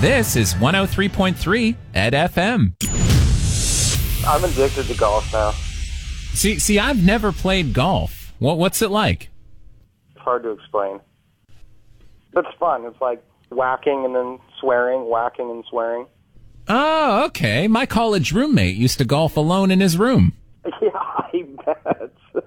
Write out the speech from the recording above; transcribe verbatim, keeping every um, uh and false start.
This is one oh three point three at F M. I'm addicted to golf now. See, see, I've never played golf. What, what's it like? It's hard to explain. But it's fun. It's like whacking and then swearing, whacking and swearing. Oh, okay. My college roommate used to golf alone in his room.